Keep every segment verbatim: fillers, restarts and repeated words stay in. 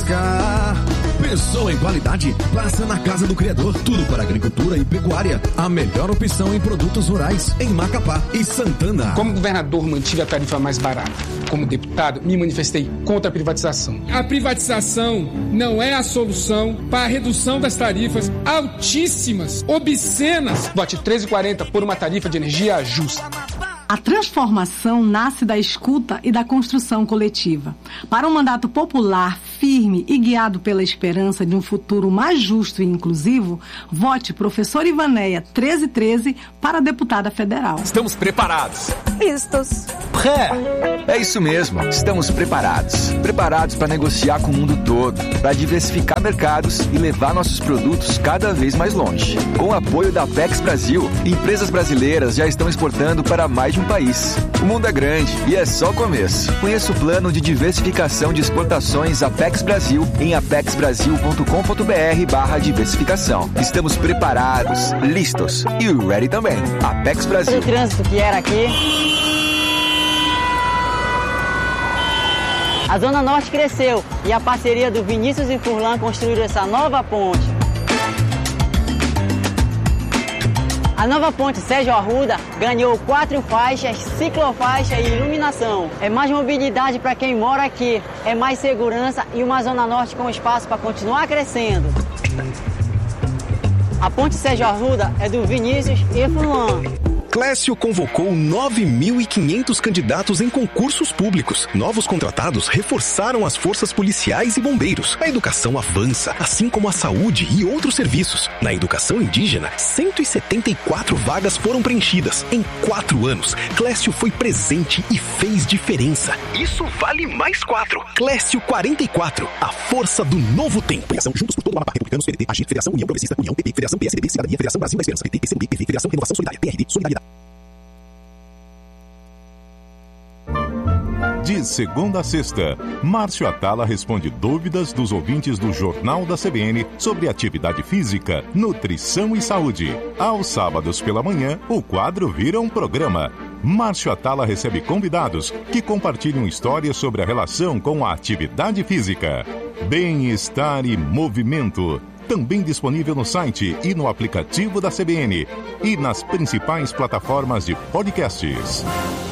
cá. Pensou em qualidade? Passa na Casa do Criador. Tudo para agricultura e pecuária. A melhor opção em produtos rurais em Macapá e Santana. Como governador, mantive a tarifa mais barata. Como deputado, me manifestei contra a privatização. A privatização não é a solução para a redução das tarifas altíssimas, obscenas. Vote treze e quarenta por uma tarifa de energia justa. A transformação nasce da escuta e da construção coletiva. Para um mandato popular, firme e guiado pela esperança de um futuro mais justo e inclusivo, vote professor Ivanéia treze treze para deputada federal. Estamos preparados. Listos. Pré. É isso mesmo. Estamos preparados. Preparados para negociar com o mundo todo, para diversificar mercados e levar nossos produtos cada vez mais longe. Com o apoio da Apex Brasil, empresas brasileiras já estão exportando para mais de um país. O mundo é grande e é só o começo. Conheça o plano de diversificação de exportações Apex Brasil em apexbrasil.com.br barra diversificação. Estamos preparados, listos e ready também. Apex Brasil. O trânsito que era aqui. A Zona Norte cresceu e a parceria do Vinícius e Furlan construíram essa nova ponte. A nova ponte Sérgio Arruda ganhou quatro faixas, ciclofaixa e iluminação. É mais mobilidade para quem mora aqui, é mais segurança e uma Zona Norte com espaço para continuar crescendo. A ponte Sérgio Arruda é do Vinícius e Furlan. Clécio convocou nove mil e quinhentos candidatos em concursos públicos. Novos contratados reforçaram as forças policiais e bombeiros. A educação avança, assim como a saúde e outros serviços. Na educação indígena, cento e setenta e quatro vagas foram preenchidas. Em quatro anos, Clécio foi presente e fez diferença. Isso vale mais quatro. Clécio quarenta e quatro, a força do novo tempo. Federação Juntos por todo o Amapá, Republicanos, P D T, A G, Federação União Progressista, União, P P, Federação P S D B, Cidadania, Federação Brasil da Esperança, P T, P C do B, P V, Federação Renovação Solidária, P R D, Solidariedade. De segunda a sexta, Márcio Atala responde dúvidas dos ouvintes do Jornal da C B N sobre atividade física, nutrição e saúde. Aos sábados pela manhã, o quadro vira um programa. Márcio Atala recebe convidados que compartilham histórias sobre a relação com a atividade física. Bem-estar e movimento. Também disponível no site e no aplicativo da C B N e nas principais plataformas de podcasts.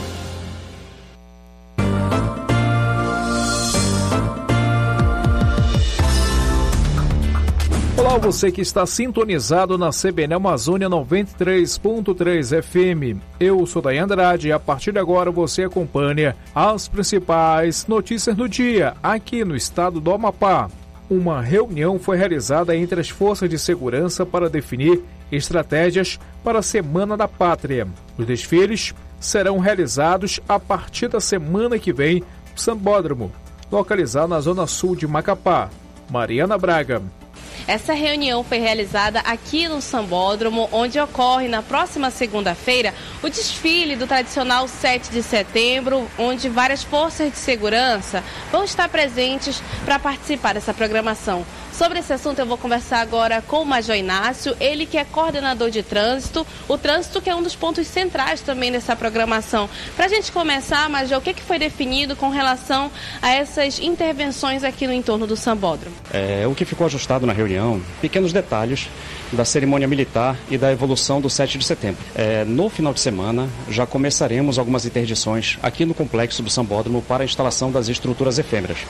Olá, você que está sintonizado na C B N Amazônia noventa e três ponto três F M. Eu sou Daí Andrade e a partir de agora você acompanha as principais notícias do dia aqui no estado do Amapá. Uma reunião foi realizada entre as forças de segurança para definir estratégias para a Semana da Pátria. Os desfiles serão realizados a partir da semana que vem no Sambódromo, localizado na zona sul de Macapá. Mariana Braga. Essa reunião foi realizada aqui no Sambódromo, onde ocorre na próxima segunda-feira o desfile do tradicional sete de setembro, onde várias forças de segurança vão estar presentes para participar dessa programação. Sobre esse assunto eu vou conversar agora com o Major Inácio, ele que é coordenador de trânsito, o trânsito que é um dos pontos centrais também dessa programação. Para a gente começar, Major, o que, que foi definido com relação a essas intervenções aqui no entorno do Sambódromo? É, o que ficou ajustado na reunião, pequenos detalhes da cerimônia militar e da evolução do sete de setembro. É, no final de semana já começaremos algumas interdições aqui no complexo do Sambódromo para a instalação das estruturas efêmeras.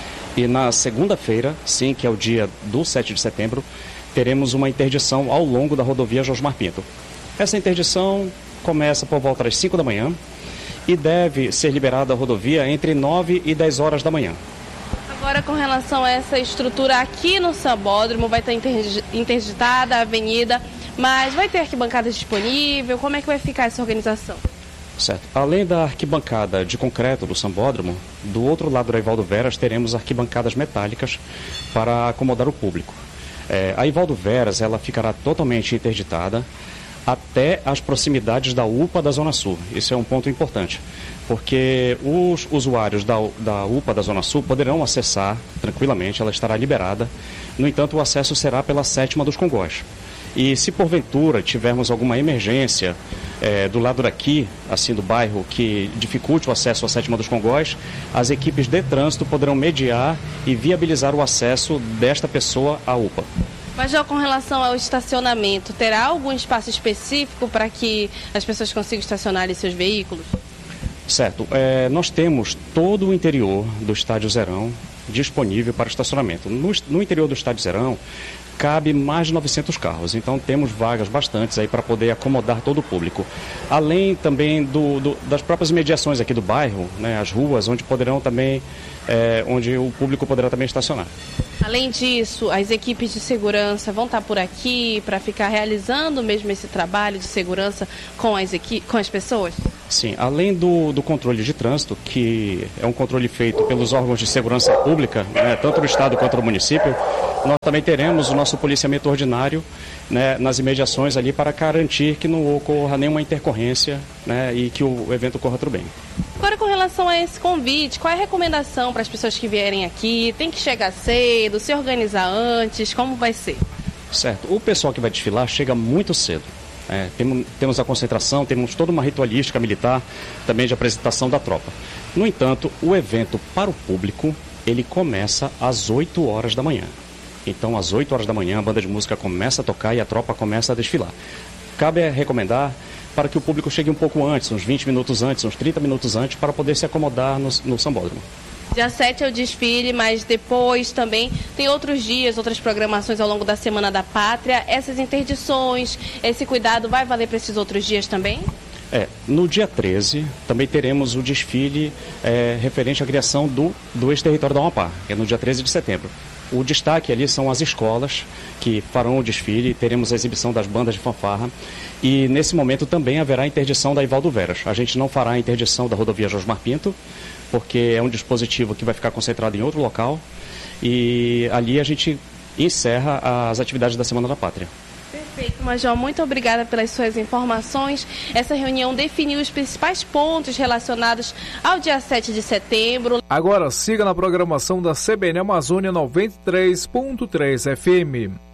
E na segunda-feira, sim, que é o dia do sete de setembro, teremos uma interdição ao longo da rodovia Josmar Pinto. Essa interdição começa por volta das cinco da manhã e deve ser liberada a rodovia entre nove e dez horas da manhã. Agora, com relação a essa estrutura aqui no Sambódromo, vai estar interditada a avenida, mas vai ter arquibancada disponível? Como é que vai ficar essa organização? Certo. Além da arquibancada de concreto do Sambódromo, do outro lado da Ivaldo Veras teremos arquibancadas metálicas para acomodar o público. É, a Ivaldo Veras ela ficará totalmente interditada até as proximidades da U P A da Zona Sul. Isso é um ponto importante, porque os usuários da, da U P A da Zona Sul poderão acessar tranquilamente, ela estará liberada. No entanto, o acesso será pela sétima dos Congós. E se porventura tivermos alguma emergência é, do lado daqui, assim do bairro, que dificulte o acesso à Sétima dos Congós, as equipes de trânsito poderão mediar e viabilizar o acesso desta pessoa à U P A. Major, com relação ao estacionamento, terá algum espaço específico para que as pessoas consigam estacionar ali seus veículos? Certo. É, nós temos todo o interior do Estádio Zerão disponível para estacionamento. No, no interior do Estádio Zerão cabe mais de novecentos carros, então temos vagas bastantes aí para poder acomodar todo o público. Além também do, do, das próprias mediações aqui do bairro, né, as ruas onde poderão também, é, onde o público poderá também estacionar. Além disso, as equipes de segurança vão estar por aqui para ficar realizando mesmo esse trabalho de segurança com as, equi- com as pessoas? Sim, além do, do controle de trânsito, que é um controle feito pelos órgãos de segurança pública, né, tanto do Estado quanto do município, nós também teremos o nosso policiamento ordinário, né, nas imediações ali para garantir que não ocorra nenhuma intercorrência, né, e que o evento corra tudo bem. Agora, com relação a esse convite, qual é a recomendação para as pessoas que vierem aqui? Tem que chegar cedo, se organizar antes, como vai ser? Certo, o pessoal que vai desfilar chega muito cedo. É, temos, temos a concentração, temos toda uma ritualística militar, também de apresentação da tropa. No entanto, o evento para o público, ele começa às oito horas da manhã. Então, às oito horas da manhã, a banda de música começa a tocar e a tropa começa a desfilar. Cabe recomendar para que o público chegue um pouco antes, uns vinte minutos antes, uns trinta minutos antes, para poder se acomodar no, no sambódromo. Dia sete é o desfile, mas depois também tem outros dias, outras programações ao longo da Semana da Pátria. Essas interdições, esse cuidado vai valer para esses outros dias também? É, no dia treze também teremos o desfile é, referente à criação do, do ex-território do Amapá, que é no dia treze de setembro. O destaque ali são as escolas que farão o desfile, teremos a exibição das bandas de fanfarra e nesse momento também haverá a interdição da Ivaldo Veras. A gente não fará a interdição da rodovia Josmar Pinto, porque é um dispositivo que vai ficar concentrado em outro local e ali a gente encerra as atividades da Semana da Pátria. Perfeito, Major. Muito obrigada pelas suas informações. Essa reunião definiu os principais pontos relacionados ao dia sete de setembro. Agora siga na programação da C B N Amazônia noventa e três ponto três F M.